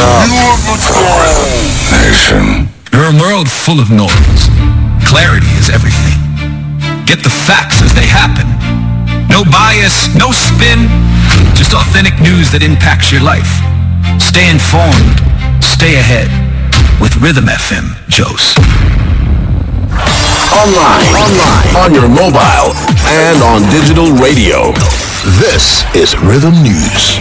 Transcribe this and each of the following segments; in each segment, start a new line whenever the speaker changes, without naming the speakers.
Nation. You're a world full of noise. Clarity is everything. Get the facts as they happen. No bias, no spin, just authentic news that impacts your life. Stay informed, stay ahead with Rhythm FM, Jose.
Online, on your mobile, and on digital radio. This is Rhythm News.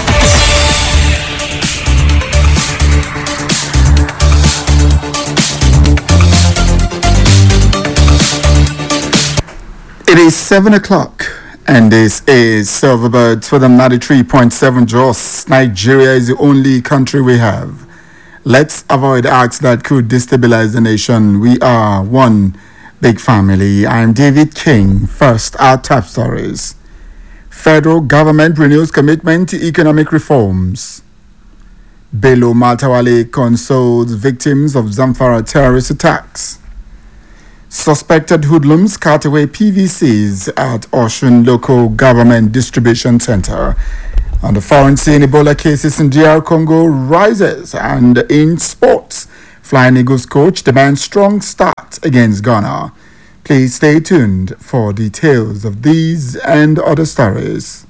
It is 7 o'clock, and this is Silverbird for the 93.7 Jos. Nigeria is the only country we have. Let's avoid acts that could destabilize the nation. We are one big family. I'm David King. First, our top stories. Federal government renews commitment to economic reforms. Bello Matawalle consoles victims of Zamfara terrorist attacks. Suspected hoodlums cut away PVCs at Osun Local Government Distribution Center. And the foreign scene, Ebola cases in DR Congo rises. And in sports, Flying Eagles coach demands strong start against Ghana. Please stay tuned for details of these and other stories.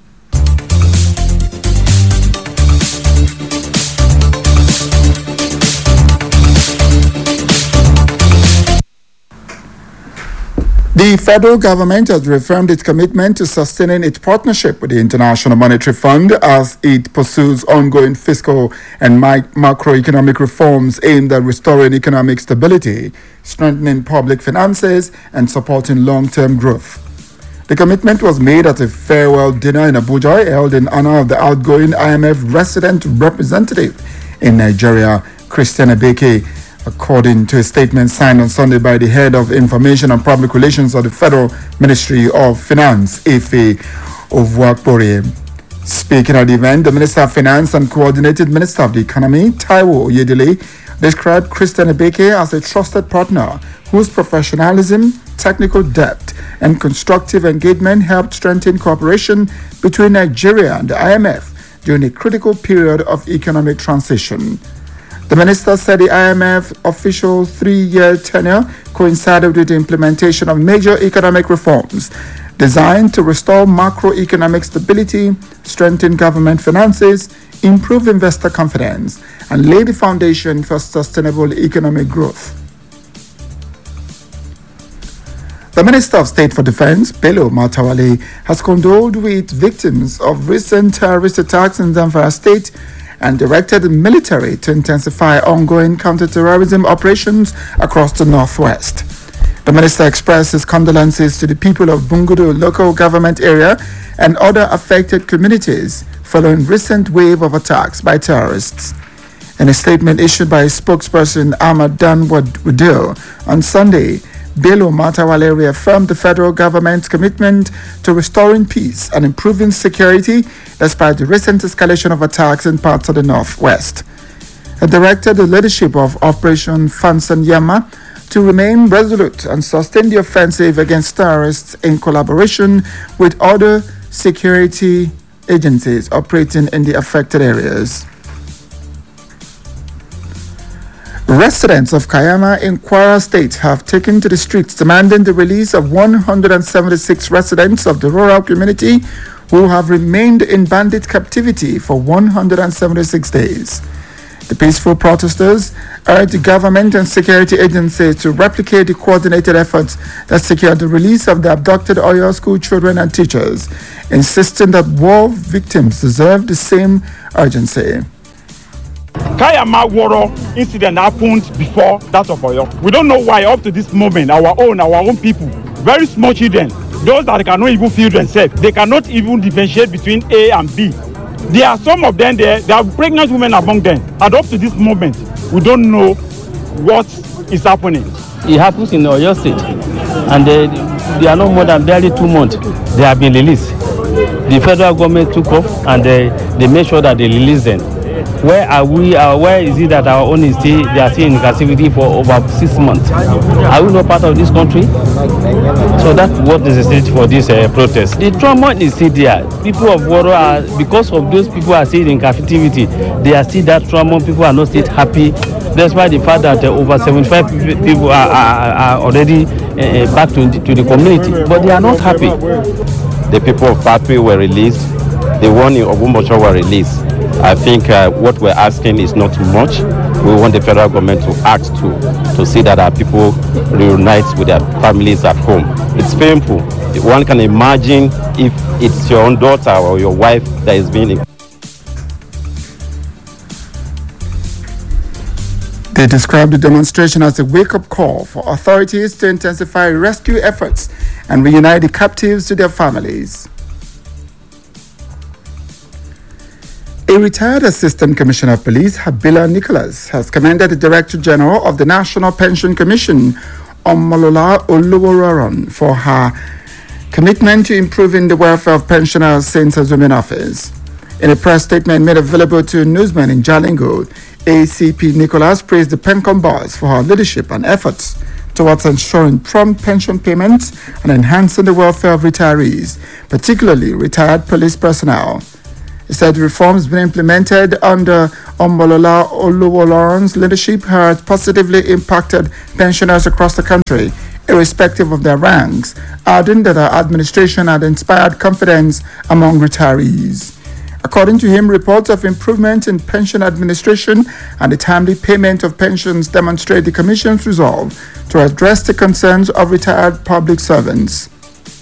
The federal government has reaffirmed its commitment to sustaining its partnership with the International Monetary Fund as it pursues ongoing fiscal and macroeconomic reforms aimed at restoring economic stability, strengthening public finances, and supporting long-term growth. The commitment was made at a farewell dinner in Abuja held in honor of the outgoing IMF resident representative in Nigeria, Christian Ebeke. According to a statement signed on Sunday by the head of Information and Public Relations of the Federal Ministry of Finance, Efe Ovwakbore. Speaking at the event, the Minister of Finance and Coordinated Minister of the Economy, Taiwo Oyedele, described Christian Ebeke as a trusted partner whose professionalism, technical depth, and constructive engagement helped strengthen cooperation between Nigeria and the IMF during a critical period of economic transition. The minister said the IMF official 3-year tenure coincided with the implementation of major economic reforms designed to restore macroeconomic stability, strengthen government finances, improve investor confidence, and lay the foundation for sustainable economic growth. The Minister of State for Defense, Bello Matawalle, has condoled with victims of recent terrorist attacks in Zamfara State and directed the military to intensify ongoing counter-terrorism operations across the northwest. The minister expressed his condolences to the people of Bungudu local government area and other affected communities following recent wave of attacks by terrorists. In a statement issued by his spokesperson Ahmad Danwadil on Sunday, Bello Matawalle reaffirmed the federal government's commitment to restoring peace and improving security despite the recent escalation of attacks in parts of the northwest. He directed the leadership of Operation Fansanyama to remain resolute and sustain the offensive against terrorists in collaboration with other security agencies operating in the affected areas. Residents of Kayama in Kwara State have taken to the streets demanding the release of 176 residents of the rural community who have remained in bandit captivity for 176 days. The peaceful protesters urged the government and security agencies to replicate the coordinated efforts that secured the release of the abducted Oyo school children and teachers, insisting that war victims deserve the same urgency.
Kayama Woro incident happened before that of Oyo. We don't know why up to this moment our own people, very small children, those that cannot even feel themselves, they cannot even differentiate between A and B. There are some of them there are pregnant women among them. And up to this moment, we don't know what is happening.
It happens in Oyo State, and they are no more than barely 2 months. They have been released. The federal government took off and they made sure that they released them. Where are we? Where is it that our own is still, they are still in captivity for over 6 months? Are we not part of this country? So that's what necessitates for this protest. The trauma is still there. People of Woro are, because of those people are still in captivity, they are still that trauma. People are not still happy. That's why the fact that over 75 people are already back to the community, but they are not happy.
The people of Papi were released. The one in Ogbomosho were released. I think what we're asking is not too much. We want the federal government to act to see that our people reunite with their families at home. It's painful. One can imagine if it's your own daughter or your wife that is being.
They described the demonstration as a wake-up call for authorities to intensify rescue efforts and reunite the captives to their families. A retired Assistant Commissioner of Police, Habila Nicholas, has commended the Director General of the National Pension Commission, Omolola Oluwororan, for her commitment to improving the welfare of pensioners since her Zooming office. In a press statement made available to newsmen in Jalingo, ACP Nicholas praised the PENCOM boss for her leadership and efforts towards ensuring prompt pension payments and enhancing the welfare of retirees, particularly retired police personnel. He said reforms being implemented under Omolola Oluwoloran's leadership has positively impacted pensioners across the country, irrespective of their ranks, adding that her administration had inspired confidence among retirees. According to him, reports of improvement in pension administration and the timely payment of pensions demonstrate the Commission's resolve to address the concerns of retired public servants.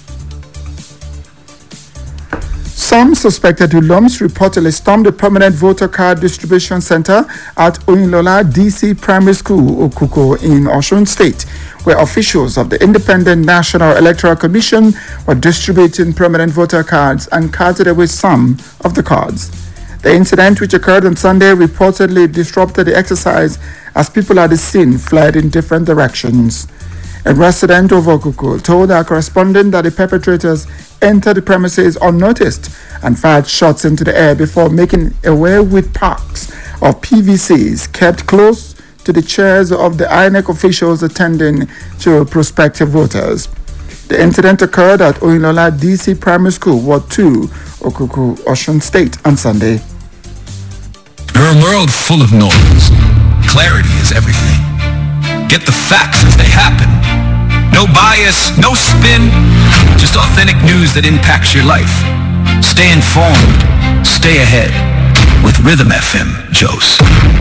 Some suspected hoodlums reportedly stormed a permanent voter card distribution center at Oyinlola DC Primary School, Okuko, in Osun State, where officials of the Independent National Electoral Commission were distributing permanent voter cards and carted away some of the cards. The incident, which occurred on Sunday, reportedly disrupted the exercise as people at the scene fled in different directions. A resident of Okuko told our correspondent that the perpetrators entered the premises unnoticed and fired shots into the air before making away with packs of PVCs kept close to the chairs of the INEC officials attending to prospective voters. The incident occurred at Oyinlola DC Primary School, Ward 2, Okuko, Osun State, on Sunday.
You're a world full of noise. Clarity is everything. Get the facts as they happen. No bias, no spin, just authentic news that impacts your life. Stay informed, stay ahead with Rhythm FM, Jos.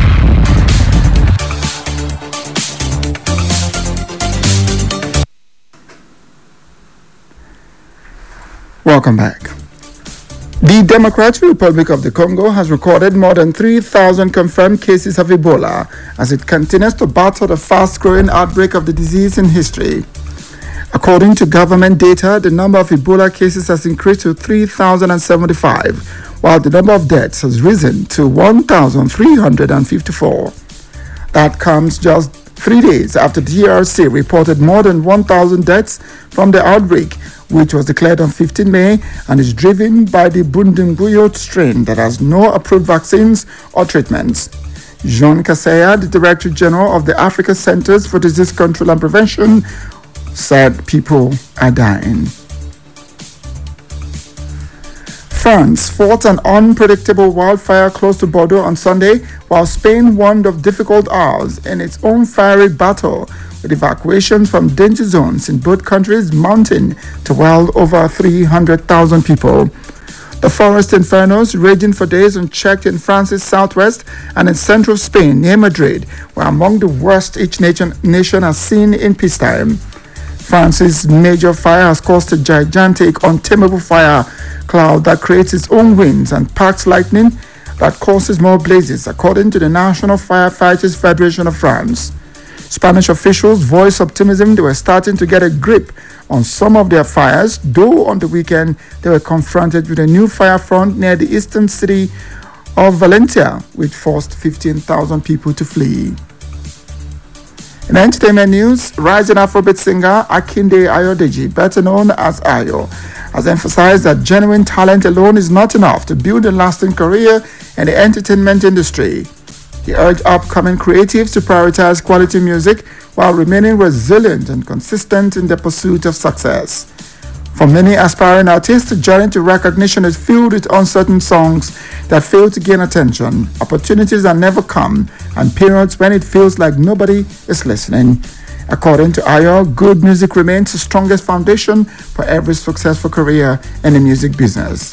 Welcome back. The Democratic Republic of the Congo has recorded more than 3,000 confirmed cases of Ebola as it continues to battle the fast-growing outbreak of the disease in history. According to government data, the number of Ebola cases has increased to 3,075, while the number of deaths has risen to 1,354. That comes just 3 days after the DRC reported more than 1,000 deaths from the outbreak, which was declared on 15 May and is driven by the Bundibugyo strain that has no approved vaccines or treatments. Jean Kaseya, the Director General of the Africa Centers for Disease Control and Prevention, said people are dying. France fought an unpredictable wildfire close to Bordeaux on Sunday, while Spain warned of difficult hours in its own fiery battle, with evacuations from danger zones in both countries mounting to well over 300,000 people. The forest infernos, raging for days unchecked in France's southwest and in central Spain near Madrid, were among the worst each nation has seen in peacetime. France's major fire has caused a gigantic, untamable fire cloud that creates its own winds and sparks lightning that causes more blazes, according to the National Firefighters Federation of France. Spanish officials voiced optimism they were starting to get a grip on some of their fires, though on the weekend they were confronted with a new fire front near the eastern city of Valencia, which forced 15,000 people to flee. In entertainment news, rising Afrobeat singer Akinde Ayodeji, better known as Ayo, has emphasized that genuine talent alone is not enough to build a lasting career in the entertainment industry. He urged upcoming creatives to prioritize quality music while remaining resilient and consistent in their pursuit of success. For many aspiring artists, the journey to recognition is filled with uncertain songs that fail to gain attention, opportunities that never come, and periods when it feels like nobody is listening. According to Ayo, good music remains the strongest foundation for every successful career in the music business.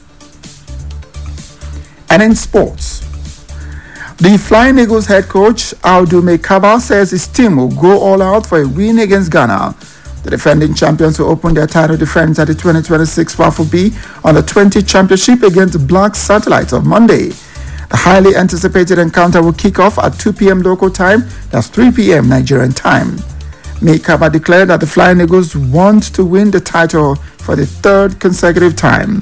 And in sports, the Flying Eagles head coach Audu Mekaba says his team will go all out for a win against Ghana. The defending champions will open their title defense at the 2026 WAFL B Under-20 Championship against the Black Satellites on Monday. The highly anticipated encounter will kick off at 2 p.m. local time, that's 3 p.m. Nigerian time. Mekaba declared that the Flying Eagles want to win the title for the third consecutive time.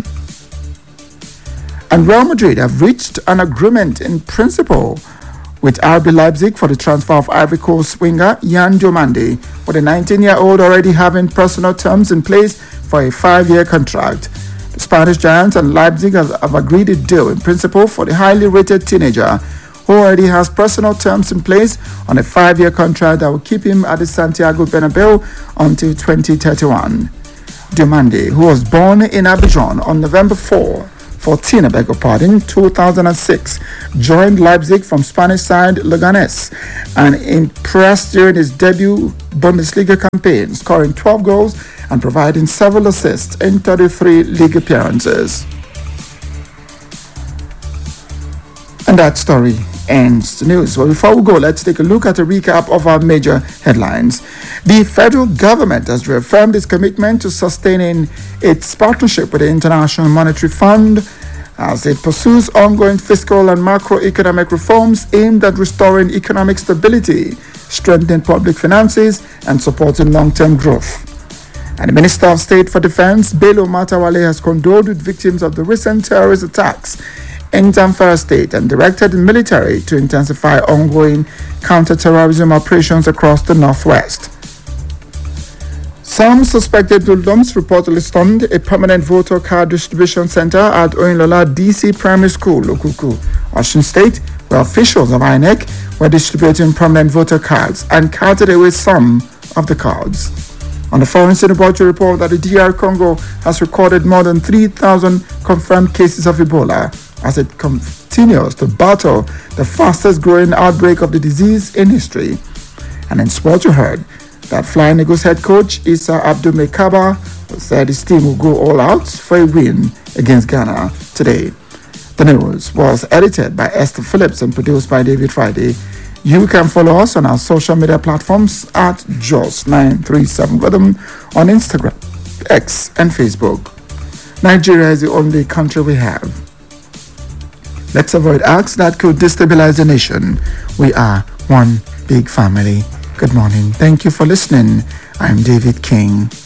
And Real Madrid have reached an agreement in principle with RB Leipzig for the transfer of Ivory Coast winger Yan Diomande, with the 19-year-old already having personal terms in place for a 5-year contract. The Spanish Giants and Leipzig have agreed a deal in principle for the highly rated teenager, who already has personal terms in place on a 5-year contract that will keep him at the Santiago Bernabeu until 2031. Diomande, who was born in Abidjan on November 2006, joined Leipzig from Spanish side Leganés and impressed during his debut Bundesliga campaign, scoring 12 goals and providing several assists in 33 league appearances. And that story ends the news. Well, before we go, let's take a look at a recap of our major headlines. The federal government has reaffirmed its commitment to sustaining its partnership with the International Monetary Fund as it pursues ongoing fiscal and macroeconomic reforms aimed at restoring economic stability, strengthening public finances, and supporting long-term growth. And the Minister of State for Defense, Bello Matawalle, has condoled with victims of the recent terrorist attacks in Zamfara State and directed the military to intensify ongoing counter-terrorism operations across the northwest. Some suspected hoodlums reportedly stormed a permanent voter card distribution center at Oyinlola DC Primary School, Okuku, Osun State, where officials of INEC were distributing permanent voter cards and carted away some of the cards. On the Foreign Laboratory report that the DR Congo has recorded more than 3,000 confirmed cases of Ebola as it continues to battle the fastest growing outbreak of the disease in history. And in sport, you heard that Flying Eagles head coach Issa Abdul Mekaba said his team will go all out for a win against Ghana today. The news was edited by Esther Phillips and produced by David Friday. You can follow us on our social media platforms at JOS937rhythm on Instagram, X, and Facebook. Nigeria is the only country we have. Let's avoid acts that could destabilize the nation. We are one big family. Good morning. Thank you for listening. I'm David King.